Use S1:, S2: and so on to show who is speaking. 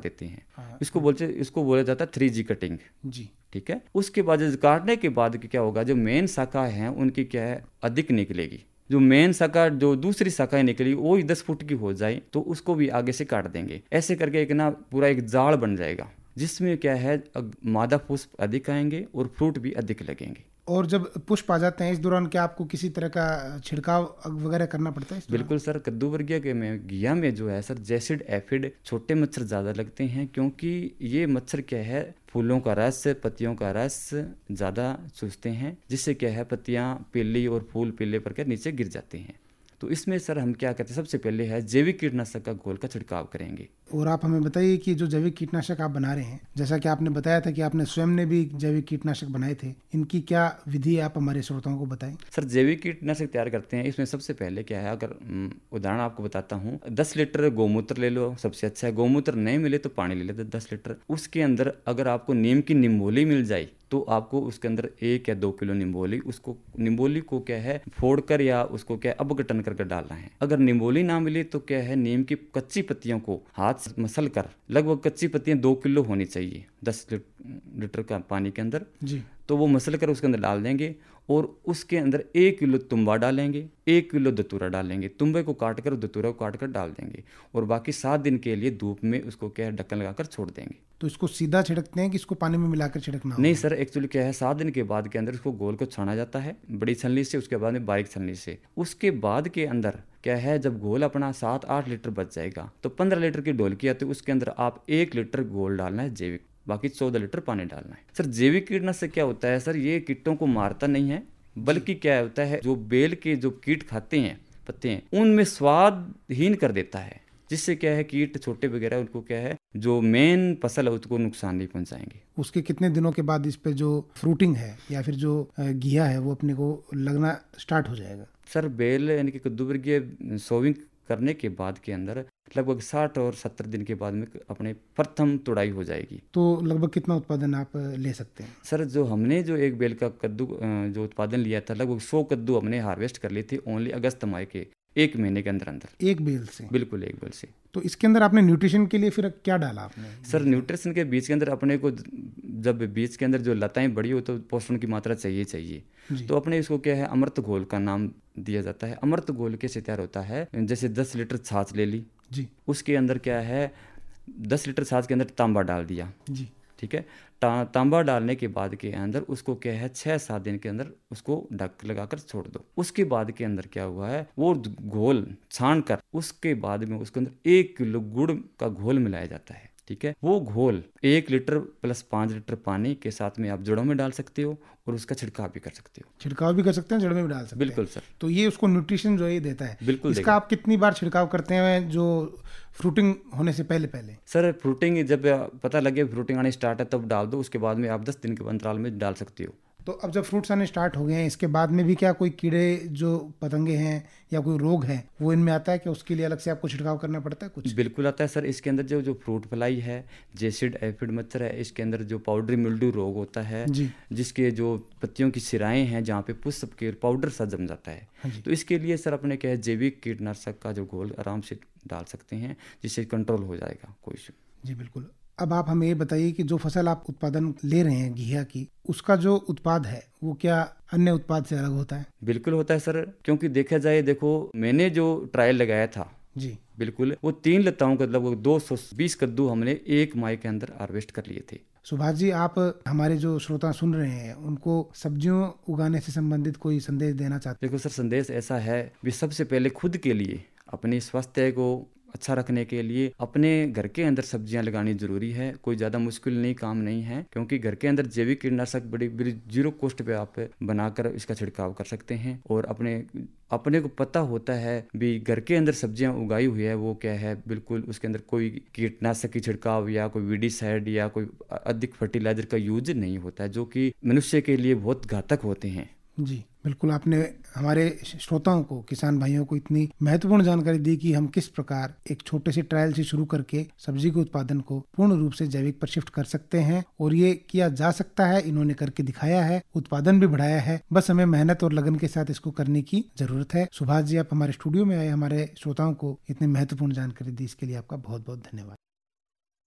S1: देते हैं। इसको बोला जाता है 3G कटिंग
S2: जी।
S1: ठीक है। उसके बाद काटने के बाद क्या होगा, जो मेन शाखा है उनकी क्या है अधिक निकलेगी। जो मेन शाखा जो दूसरी शाखाएं निकली वो 10 फुट की हो जाए तो उसको भी आगे से काट देंगे। ऐसे करके एक ना पूरा एक जाड़ बन जाएगा जिसमें क्या है मादा पुष्प अधिक आएंगे और फ्रूट भी अधिक लगेंगे।
S2: और जब पुष्प आ जाते हैं इस दौरान क्या आपको किसी तरह का छिड़काव वगैरह करना पड़ता है इस दौरान?
S1: बिल्कुल सर, कद्दू वर्गीय के में घिया में जो है सर जैसिड एफिड छोटे मच्छर ज़्यादा लगते हैं, क्योंकि ये मच्छर क्या है फूलों का रस पत्तियों का रस ज़्यादा चूसते हैं, जिससे क्या है पत्तियाँ पीली और फूल पीले पर के नीचे गिर जाते हैं। तो इसमें सर हम क्या करते हैं, सबसे पहले है जैविक कीटनाशक का घोल का छिड़काव करेंगे।
S2: और आप हमें बताइए कि जो जैविक कीटनाशक आप बना रहे हैं, जैसा कि आपने बताया था कि आपने स्वयं ने भी जैविक कीटनाशक बनाए थे, इनकी क्या विधि आप हमारे श्रोताओं को बताएं।
S1: सर जैविक कीटनाशक तैयार करते हैं, इसमें सबसे पहले क्या है, अगर उदाहरण आपको बताता हूँ, 10 लीटर गौमूत्र ले लो, सबसे अच्छा है। गौमूत्र नहीं मिले तो पानी ले लेते 10 लीटर। उसके अंदर अगर आपको नीम की निम्बोली मिल जाए तो आपको उसके अंदर 1 या 2 किलो निम्बोली, उसको निम्बोली को क्या है फोड़कर या उसको क्या अपघटन करके डालना है। अगर निम्बोली ना मिले तो क्या है नीम की कच्ची पत्तियों को हाथ से मसल कर, लगभग कच्ची पत्तियां 2 किलो होनी चाहिए 10 लीटर का पानी के अंदर
S2: जी।
S1: तो वो मसल कर उसके अंदर डाल देंगे और उसके अंदर 1 किलो तुम्बा डालेंगे, 1 किलो धतूरा डालेंगे। तुम्बे को काट कर धतूरा को काट कर डाल देंगे और बाकी 7 दिन के लिए धूप में उसको क्या है ढक्कन लगाकर छोड़ देंगे।
S2: तो इसको सीधा छिड़कते हैं कि इसको पानी में मिलाकर छिड़कना?
S1: नहीं सर, एक्चुअली क्या है 7 दिन के बाद के अंदर उसको गोल को छाना जाता है बड़ी छलनी से, उसके बाद में बारीक छलनी से। उसके बाद के अंदर क्या है जब घोल अपना 7-8 लीटर बच जाएगा तो 15 लीटर की ढोल की आती है, उसके अंदर आप 1 लीटर घोल डालना है जैविक, बाकी 14 लीटर पानी डालना है। सर जैविक कीटनाशक क्या होता है सर, ये कीटों को मारता नहीं है, बल्कि क्या होता है जो बेल के जो कीट खाते हैं पत्ते हैं उनमें स्वादहीन कर देता है, जिससे क्या है कीट छोटे वगैरह उनको क्या है जो मेन फसल है उसको नुकसान नहीं पहुंचाएंगे।
S2: उसके कितने दिनों के बाद इस पे जो फ्रूटिंग है या फिर जो घिया है वो अपने को लगना स्टार्ट हो जाएगा?
S1: सर बेल यानी कि कद्दू वर्गीय सोविंग करने के बाद के अंदर लगभग 60 और 70 दिन के बाद में अपने प्रथम तुड़ाई हो जाएगी। तो
S2: लगभग कितना उत्पादन आप ले सकते हैं?
S1: सर जो हमने जो एक बेल का कद्दू जो उत्पादन लिया था लगभग 100 कद्दू हमने हार्वेस्ट कर ली थी ओनली अगस्त माह के 1 महीने के अंदर अंदर।
S2: एक बेल से?
S1: बिल्कुल एक बेल से।
S2: तो इसके अंदर आपने न्यूट्रिशन के लिए फिर क्या डाला आपने?
S1: सर न्यूट्रिशन के बीज के अंदर अपने को जब बीज के अंदर जो लताएं बड़ी हो तो पोषण की मात्रा चाहिए तो अपने इसको क्या है अमृत घोल का नाम दिया जाता है। अमृत घोल कैसे तैयार होता है, जैसे 10 लीटर छाछ ले ली जी, उसके अंदर क्या है 10 लीटर छाछ के अंदर तांबा डाल दिया जी, ठीक है। तांबा डालने के बाद के अंदर उसको क्या है 6-7 दिन के अंदर उसको ढक लगाकर छोड़ दो। उसके बाद के अंदर क्या हुआ है वो घोल छान कर उसके बाद में उसके अंदर 1 किलो गुड़ का घोल मिलाया जाता है, ठीक है। वो घोल 1 लीटर प्लस 5 लीटर पानी के साथ में आप जड़ों में डाल सकते हो और उसका छिड़काव भी कर सकते हो।
S2: छिड़काव भी कर सकते हैं, जड़ में भी डाल सकते हैं?
S1: बिल्कुल सर।
S2: तो ये उसको न्यूट्रिशन जो है देता है।
S1: बिल्कुल।
S2: इसका आप कितनी बार छिड़काव करते हैं जो फ्रूटिंग होने से पहले?
S1: सर फ्रूटिंग जब पता लगे फ्रूटिंग आनी स्टार्ट है तब डाल दो, उसके बाद में आप 10 दिन के अंतराल में डाल सकते हो।
S2: तो अब जब फ्रूट्स आने स्टार्ट हो गए हैं इसके बाद में भी क्या कोई कीड़े जो पतंगे हैं या कोई रोग है वो इनमें आता है कि उसके लिए अलग से आपको छिड़काव करना पड़ता है कुछ?
S1: बिल्कुल आता है सर। इसके अंदर जो फ्रूट फ्लाई है, जैसिड एफिड मच्छर है, इसके अंदर जो पाउडरी मिल्ड्यू रोग होता है जी, जिसके जो पत्तियों की सिराएं हैं जहाँ पे पुष्प के पाउडर सा जम जाता है, तो इसके लिए सर अपने क्या है जैविक कीटनाशक का जो घोल आराम से डाल सकते हैं जिससे कंट्रोल हो जाएगा कोई इशू।
S2: जी बिल्कुल। अब आप हमें ये बताइए कि जो फसल आप उत्पादन ले रहे हैं घिया की, उसका जो उत्पाद है वो क्या अन्य उत्पाद से अलग होता है?
S1: बिल्कुल होता है सर, क्योंकि देखा जाए देखो मैंने जो ट्रायल लगाया था जी बिल्कुल वो 3 लताओं का लगभग 220 कद्दू हमने 1 माह के अंदर हार्वेस्ट कर लिए थे।
S2: सुभाष जी, आप हमारे जो श्रोता सुन रहे हैं उनको सब्जियों उगाने से संबंधित कोई संदेश देना चाहते हैं?
S1: देखो सर संदेश ऐसा है भी सबसे पहले खुद के लिए अपने स्वास्थ्य को अच्छा रखने के लिए अपने घर के अंदर सब्जियां लगानी जरूरी है। कोई ज़्यादा मुश्किल नहीं काम नहीं है, क्योंकि घर के अंदर जैविक कीटनाशक बड़ी जीरो कॉस्ट पे आप बनाकर इसका छिड़काव कर सकते हैं। और अपने को पता होता है भी घर के अंदर सब्जियां उगाई हुई है वो क्या है, बिल्कुल उसके अंदर कोई कीटनाशक की छिड़काव या कोई वीडिसाइड या कोई अधिक फर्टिलाइजर का यूज नहीं होता है, जो कि मनुष्य के लिए बहुत घातक होते हैं।
S2: जी बिल्कुल। आपने हमारे श्रोताओं को, किसान भाइयों को इतनी महत्वपूर्ण जानकारी दी कि हम किस प्रकार एक छोटे से ट्रायल से शुरू करके सब्जी के उत्पादन को पूर्ण रूप से जैविक पर शिफ्ट कर सकते हैं, और ये किया जा सकता है। इन्होंने करके दिखाया है, उत्पादन भी बढ़ाया है, बस हमें मेहनत और लगन के साथ इसको करने की जरूरत है। सुभाष जी, आप हमारे स्टूडियो में आए, हमारे श्रोताओं को इतनी महत्वपूर्ण जानकारी दी, इसके लिए आपका बहुत बहुत धन्यवाद।